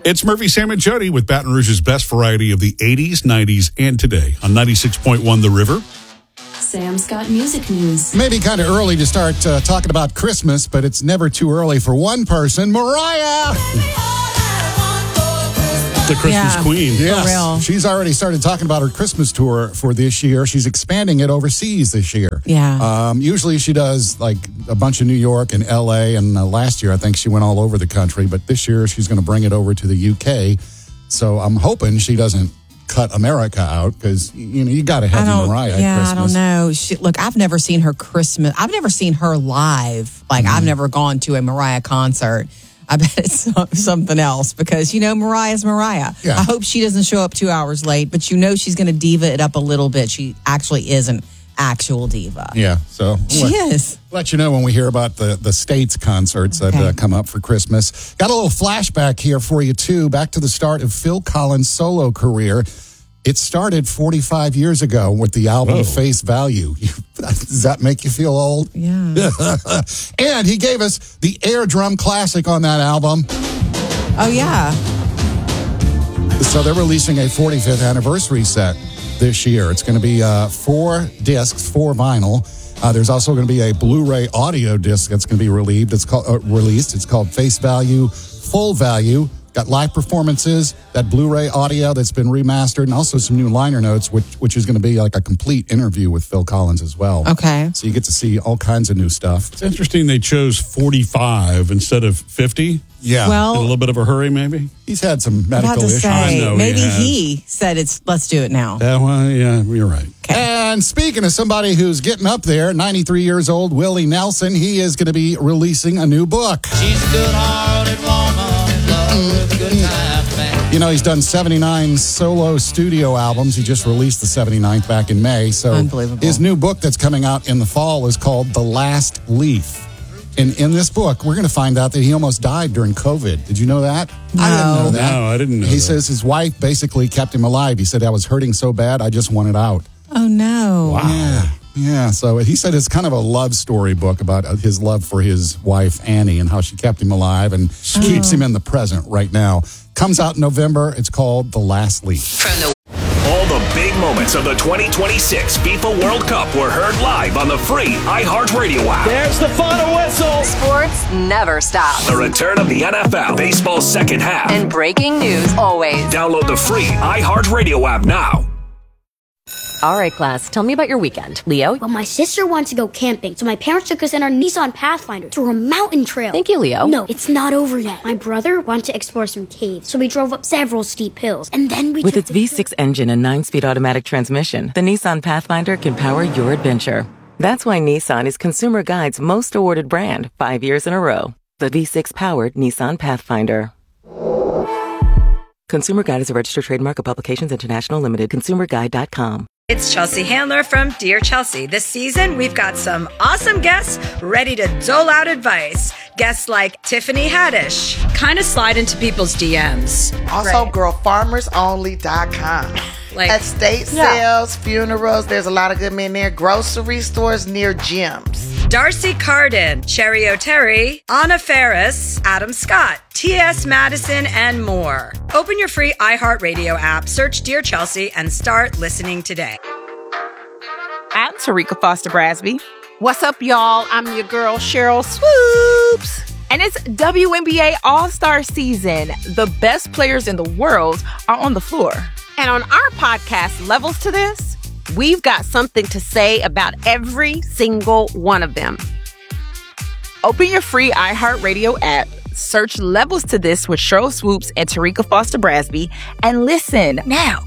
It's Murphy, Sam, and Jody with Baton Rouge's best variety of the 80s, 90s, and today on 96.1 The River. Sam's got music news. Maybe kind of early to start talking about Christmas, but it's never too early for one person, Mariah. The Christmas Queen. Yes. For real. She's already started talking about her Christmas tour for this year. She's expanding it overseas this year. Yeah. Usually she does like a bunch of New York and LA, and last year I think she went all over the country, but this year she's going to bring it over to the UK. So I'm hoping she doesn't cut America out, because you got to have Mariah at Christmas. I don't know. Look, I've never seen her Christmas. I've never seen her live. Like, I've never gone to a Mariah concert. I bet it's something else, because, Mariah's Mariah. Yeah. I hope she doesn't show up 2 hours late, but she's going to diva it up a little bit. She actually is an actual diva. Yeah, so She is. Let you know when we hear about the States concerts that come up for Christmas. Got a little flashback here for you, too, back to the start of Phil Collins' solo career. It started 45 years ago with the album Face Value. Does that make you feel old? Yeah. And he gave us the air drum classic on that album. Oh, yeah. So they're releasing a 45th anniversary set this year. It's going to be 4 discs, 4 vinyl. There's also going to be a Blu-ray audio disc that's going to be released. It's called Face Value, Full Value. Got live performances, that Blu-ray audio that's been remastered, and also some new liner notes, which is going to be like a complete interview with Phil Collins as well. Okay. So you get to see all kinds of new stuff. It's interesting they chose 45 instead of 50. Yeah. Well, In a little bit of a hurry, maybe? He's had some I'm medical about to issues. I say, know maybe he he said let's do it now. Yeah, you're right. And speaking of somebody who's getting up there, 93 years old, Willie Nelson, he is going to be releasing a new book. She's a good-hearted woman, love with a good time, man. He's done 79 solo studio albums. He just released the 79th back in May. So Unbelievable. his new book that's coming out in the fall is called The Last Leaf. And in this book, we're going to find out that he almost died during COVID. Did you know that? No. I didn't know that. No, I didn't know He that. says his wife basically kept him alive. He said, I was hurting so bad, I just wanted out. Oh, no. Wow. Yeah. So he said it's kind of a love story book about his love for his wife, Annie, and how she kept him alive and keeps him in the present right now. Comes out in November. It's called The Last Leaf. All the big moments of the 2026 FIFA World Cup were heard live on the free iHeartRadio app. There's the final whistle. Sports never stops. The return of the NFL, baseball's second half. And breaking news always. Download the free iHeartRadio app now. All right, class, tell me about your weekend. Leo? Well, my sister wants to go camping, so my parents took us in our Nissan Pathfinder through a mountain trail. Thank you, Leo. No, it's not over yet. My brother wanted to explore some caves, so we drove up several steep hills, and then we With took its V6 engine and 9-speed automatic transmission, the Nissan Pathfinder can power your adventure. That's why Nissan is Consumer Guide's most awarded brand 5 years in a row. The V6-powered Nissan Pathfinder. Consumer Guide is a registered trademark of Publications International Limited. ConsumerGuide.com. It's Chelsea Handler from Dear Chelsea. This season, we've got some awesome guests ready to dole out advice. Guests like Tiffany Haddish, kind of slide into people's DMs. Also, girlfarmersonly.com. Estate sales, funerals, there's a lot of good men there. Grocery stores near gyms. Darcy Carden, Cherry O'Terry, Anna Ferris, Adam Scott, T.S. Madison, and more. Open your free iHeartRadio app, search Dear Chelsea, and start listening today. I'm Tarika Foster Brasby. What's up, y'all? I'm your girl, Cheryl Swoops. And it's WNBA All-Star season. The best players in the world are on the floor. And on our podcast, Levels to This, we've got something to say about every single one of them. Open your free iHeartRadio app, search Levels to This with Cheryl Swoops and Tarika Foster Brasby, and listen now.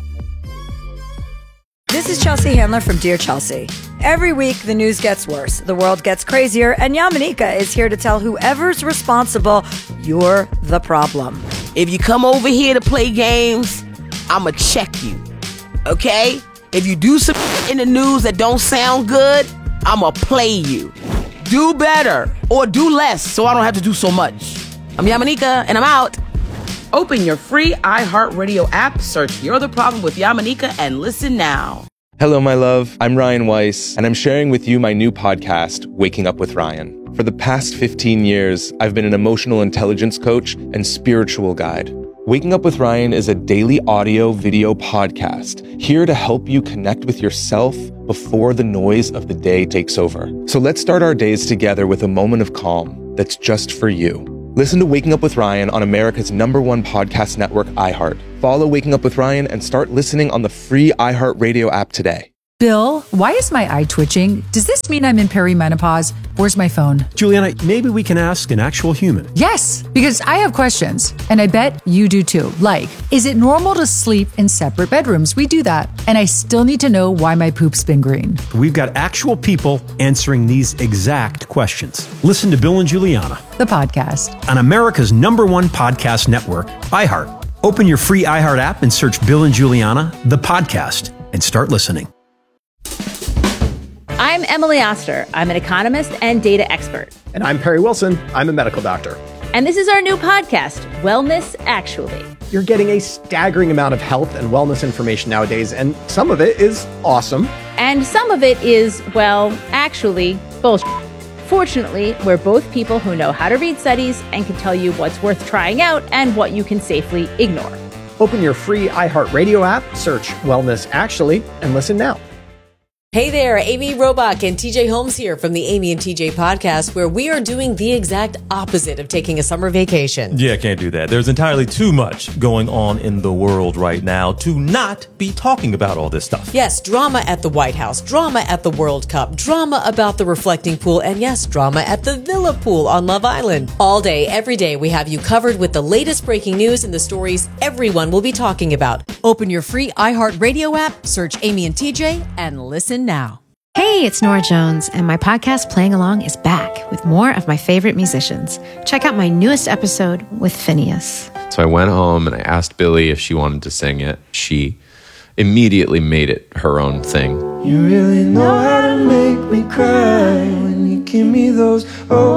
This is Chelsea Handler from Dear Chelsea. Every week, the news gets worse, the world gets crazier, and Yamanika is here to tell whoever's responsible, you're the problem. If you come over here to play games, I'ma check you, okay? If you do some in the news that don't sound good, I'ma play you. Do better or do less so I don't have to do so much. I'm Yamanika and I'm out. Open your free iHeartRadio app, search You're the Problem with Yamanika, and listen now. Hello, my love. I'm Ryan Weiss, and I'm sharing with you my new podcast, Waking Up with Ryan. For the past 15 years, I've been an emotional intelligence coach and spiritual guide. Waking Up with Ryan is a daily audio video podcast here to help you connect with yourself before the noise of the day takes over. So let's start our days together with a moment of calm that's just for you. Listen to Waking Up with Ryan on America's #1 podcast network, iHeart. Follow Waking Up with Ryan and start listening on the free iHeartRadio app today. Bill, why is my eye twitching? Does this mean I'm in perimenopause? Where's my phone? Juliana, maybe we can ask an actual human. Yes, because I have questions, and I bet you do too. Like, is it normal to sleep in separate bedrooms? We do that. And I still need to know why my poop's been green. We've got actual people answering these exact questions. Listen to Bill and Juliana, the podcast, on America's #1 podcast network, iHeart. Open your free iHeart app and search Bill and Juliana, the podcast, and start listening. I'm Emily Oster. I'm an economist and data expert. And I'm Perry Wilson. I'm a medical doctor. And this is our new podcast, Wellness Actually. You're getting a staggering amount of health and wellness information nowadays, and some of it is awesome. And some of it is, well, actually, bullshit. Fortunately, we're both people who know how to read studies and can tell you what's worth trying out and what you can safely ignore. Open your free iHeartRadio app, search Wellness Actually, and listen now. Hey there, Amy Robach and TJ Holmes here from the Amy and TJ podcast, where we are doing the exact opposite of taking a summer vacation. Yeah, can't do that. There's entirely too much going on in the world right now to not be talking about all this stuff. Yes, drama at the White House, drama at the World Cup, drama about the reflecting pool, and yes, drama at the Villa Pool on Love Island. All day, every day, we have you covered with the latest breaking news and the stories everyone will be talking about. Open your free iHeartRadio app, search Amy and TJ, and listen now. Hey, it's Nora Jones, and my podcast Playing Along is back with more of my favorite musicians. Check out my newest episode with Phineas. So I went home and I asked Billy if she wanted to sing it. She immediately made it her own thing. You really know how to make me cry when you give me those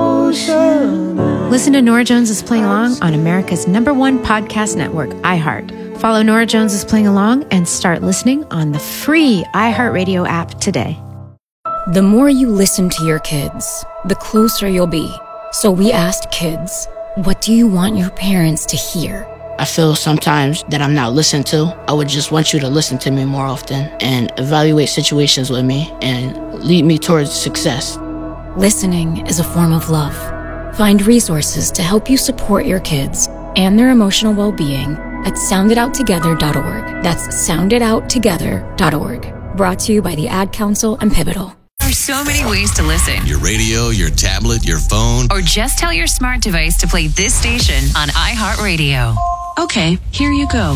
ocean eyes. Listen to Nora Jones' Playing Along on America's #1 podcast network, iHeart. Follow Nora Jones' Playing Along and start listening on the free iHeartRadio app today. The more you listen to your kids, the closer you'll be. So we asked kids, what do you want your parents to hear? I feel sometimes that I'm not listened to. I would just want you to listen to me more often and evaluate situations with me and lead me towards success. Listening is a form of love. Find resources to help you support your kids and their emotional well-being at sounditouttogether.org. That's sounditouttogether.org. Brought to you by the Ad Council and Pivotal. There are so many ways to listen. Your radio, your tablet, your phone. Or just tell your smart device to play this station on iHeartRadio. Okay, here you go.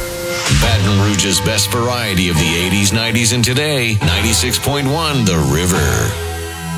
Baton Rouge's best variety of the 80s, 90s, and today. 96.1 The River.